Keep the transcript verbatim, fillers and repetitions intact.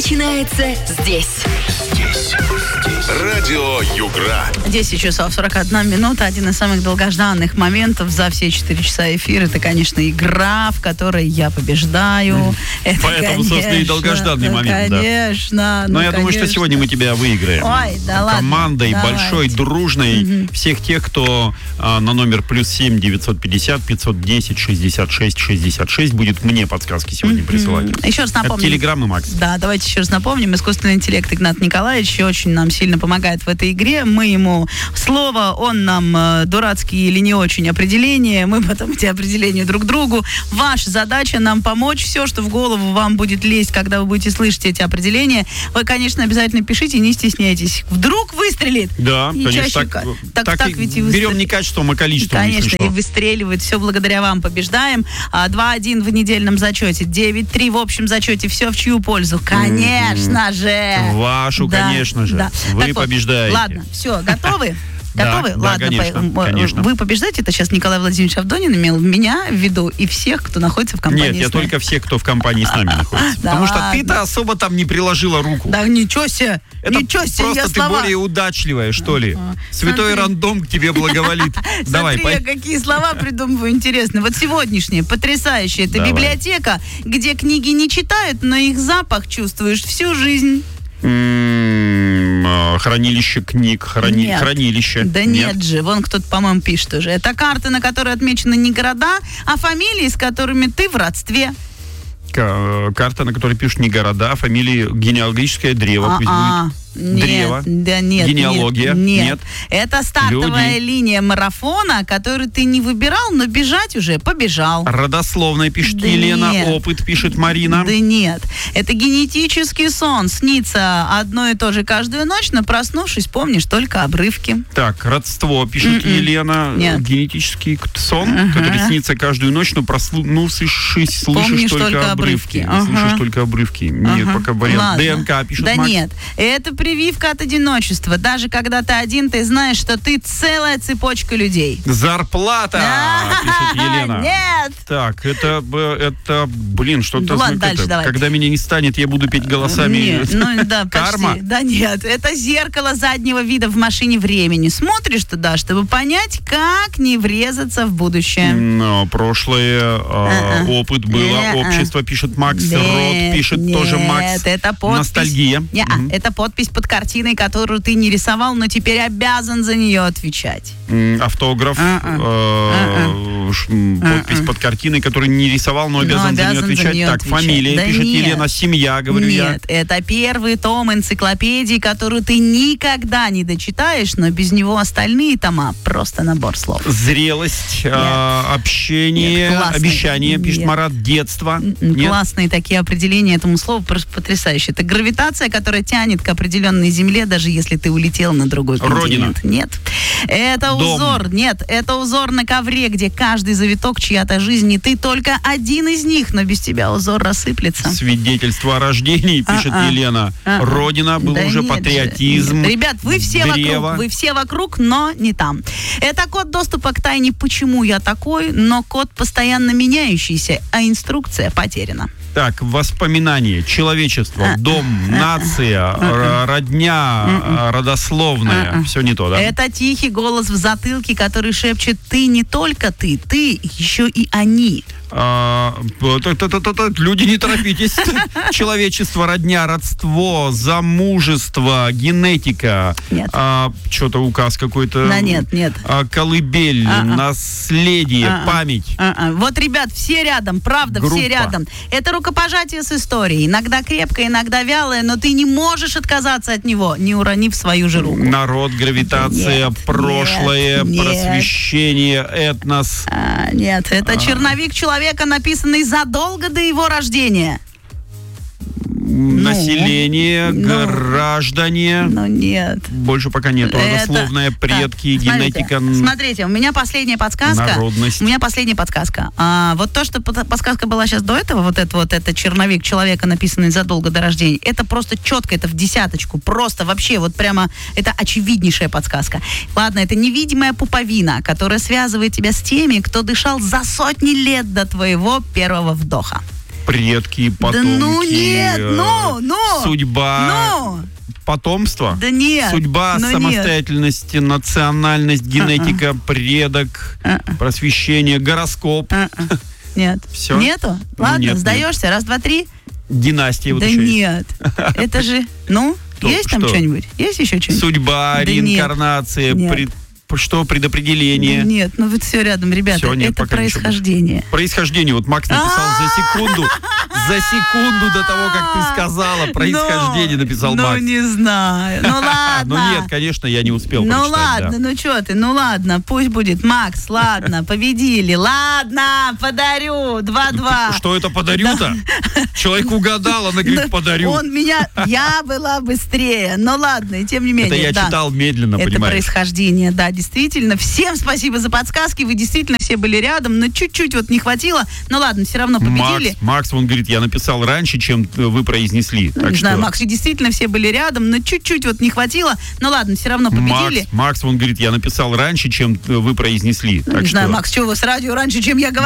начинается здесь. Здесь. Здесь. Радио Югра. десять часов сорок одна минута. Один из самых долгожданных моментов за все четыре часа эфира. Это, конечно, игра, в которой я побеждаю. Это, Поэтому, конечно, собственно, и долгожданный ну, момент, да. Конечно. Но ну, я конечно. думаю, что сегодня мы тебя выиграем. Ой, да ладно. Командой Давайте. большой, дружной. Угу. Всех тех, кто а, на номер плюс семь девятьсот пятьдесят пятьсот десять шестьдесят шесть шестьдесят шесть будет мне подсказки сегодня присылать. Еще раз напомню. Это Телеграм и Макс. Да, давайте еще раз напомним. Искусственный интеллект Игнат Николаевич очень нам сильно помогает в этой игре. Мы ему слово, он нам э, дурацкие или не очень определения. Мы потом эти определения друг другу. Ваша задача нам помочь. Все, что в голову вам будет лезть, когда вы будете слышать эти определения, вы, конечно, обязательно пишите, не стесняйтесь. Вдруг выстрелит. Да, и конечно. чаще, Так, так, так, так и ведь и берем не качеством, а количеством. Конечно, и выстреливает. Все благодаря вам побеждаем. два один в недельном зачете, девять три в общем зачете. Все в чью пользу? Конечно mm-hmm. же. Вашу, да, конечно же. Да. Вы так побеждаете. Вот, ладно, все, готовы? Готовы? Да, Ладно, да, конечно, по- конечно. Вы побеждаете, это сейчас Николай Владимирович Авдонин имел меня в виду и всех, кто находится в компании. Нет, я только всех, кто в компании с нами находится. Да Потому что ладно. ты-то особо там не приложила руку. Да ничего себе, Это ничего себе, просто я ты слова... более удачливая, что ли. А-а. Святой Смотри. рандом к тебе благоволит. Давай, Смотри, я пой. какие слова придумываю интересные. Вот сегодняшняя, потрясающая. Это Давай. библиотека, где книги не читают, но их запах чувствуешь всю жизнь. М-м, Хранилище книг, храни... Нет. хранилище. Да нет. нет же, вон кто-то, по-моему, пишет уже. Это карты, на которой отмечены не города, а фамилии, с которыми ты в родстве. К- Карта, на которой пишут не города, а фамилии, генеалогическое древо. Пусть А-а. будет. Нет, Древо. да нет, Генеалогия. Нет, Нет. Это стартовая Люди. линия марафона, которую ты не выбирал, но бежать уже побежал. Родословная пишет Да Елена, нет. опыт пишет Марина. Да нет. Это генетический сон. Снится одно и то же каждую ночь, но проснувшись, помнишь только обрывки. Так, родство пишет М-м. Елена. Нет. Генетический сон, Ага. который снится каждую ночь, но проснувшись, слышишь Помнишь только, только обрывки. обрывки. Ага. Слышишь только обрывки. Нет, Ага. пока вариант. Ладно. ДНК пишет Да Макс. нет. Это прививка от одиночества. Даже когда ты один, ты знаешь, что ты целая цепочка людей. Зарплата, пишет Елена. Нет. Так, это, б- это, блин, что-то... Ну ладно, это, дальше давай. Когда меня не станет, я буду петь голосами. Нет, ну да, Карма? почти. Да нет, это зеркало заднего вида в машине времени. Смотришь туда, чтобы понять, как не врезаться в будущее. Но прошлое, а, А-а. опыт было, Не-а. общество пишет Макс, Нет, род пишет нет, тоже Макс. это подпись. Ностальгия. Не-а, Мгм. это подпись под картиной, которую ты не рисовал, но теперь обязан за нее отвечать. М, Автограф, А-а. э, ш- м, подпись А-а. под картиной, которую не рисовал, но обязан, за нее обязан за отвечать. нее Так, отвечать. фамилия, Да пишет нет. Елена, семья, говорю я. Нет, это первый том энциклопедии, которую ты никогда не дочитаешь, но без него остальные тома просто набор слов. Зрелость, а, общение, Нет, классный. обещание, пишет Нет. Марат, детство. М, Нет? Классные такие определения этому слову, просто потрясающие. Это гравитация, которая тянет к определенной земле, даже если ты улетел на другой Родина. континент. Нет. Это Дом. узор. Нет, это узор на ковре, где каждый завиток чья-то жизнь, и ты только один из них, но без тебя узор рассыплется. Свидетельство о рождении, пишет А-а. Елена. А-а. Родина, был Да уже нет же. патриотизм. Нет. Ребят, вы все древо. вокруг, вы все вокруг, но не там. Это код доступа к тайне «Почему я такой?», но код постоянно меняющийся, а инструкция потеряна. Так, воспоминания, человечество, А, дом, нация, р- родня, э, родословная. А-а. Все не то, да? Это тихий голос в затылке, который шепчет: ты не только ты, ты еще и они. А, т- т- т- т- т- Люди, не торопитесь. Человечество, родня, родство, замужество, генетика. Нет. А, что-то указ какой-то. Да нет, нет. А, колыбель, А-а. наследие, А-а. память. А-а. Вот, ребят, все рядом, правда, Группа. все рядом. Это рукопожатие с историей. Иногда крепкое, иногда вялое, но ты не можешь отказаться от него, не уронив свою же руку. Народ, гравитация, Нет, прошлое, нет, нет. просвещение, этнос. А, нет, это А. черновик человека, написанный задолго до его рождения. Население, ну. граждане. Но нет. Больше пока нет. Это- Родословная, предки, Так, генетика. Смотрите, смотрите, у меня последняя подсказка. Народность. У меня последняя подсказка. А, вот то, что под- подсказка была сейчас до этого, вот это вот это черновик человека, написанный задолго до рождения, это просто четко, это в десяточку. Просто вообще вот прямо это очевиднейшая подсказка. Ладно, это невидимая пуповина, которая связывает тебя с теми, кто дышал за сотни лет до твоего первого вдоха. предки, потомки. Да ну нет, э, ну, ну. Судьба. Ну. Потомство? Да нет. Судьба, ну самостоятельность, национальность, генетика, А-а. предок, А-а. просвещение, гороскоп. А-а. Нет. Всё? Нету? Ну, Ладно, нет, сдаешься? Раз, два, три? Династия вот Да еще есть. нет. Это же, ну, Что? есть там Что? что-нибудь? Есть еще что-нибудь? Судьба, Да реинкарнация, нет. пред- что предопределение. Да нет, ну вот все рядом, ребята. Всё, нет, это пока ничего происхождение. Происхождение. Вот Макс написал за секунду, за секунду до того, как ты сказала, происхождение Ну, написал Ну, Макс. не знаю. Ну, ладно. Ну нет, конечно, я не успел Ну прочитать, ладно, да. ну что ты, ну ладно, пусть будет. Макс, ладно, победили. Ладно, подарю. два-два. Что это подарю-то? Человек угадал, она говорит, Ну, подарю. Он меня, я была быстрее. Ну ладно, и тем не менее. Это я да. читал медленно, Это понимаешь? происхождение, да, действительно. Всем спасибо за подсказки, вы действительно все были рядом, но чуть-чуть вот не хватило. Ну ладно, все равно победили. Макс, Макс, он говорит, я написал раньше, чем вы произнесли. Ну, Так не что... знаю, Макс, и действительно все были рядом, но чуть-чуть вот не хватило. Ну ладно, все равно победили. Макс, Макс, он говорит, я написал раньше, чем вы произнесли. Ну, Так не что... знаю, Макс, что вы с радио раньше, чем я говорила?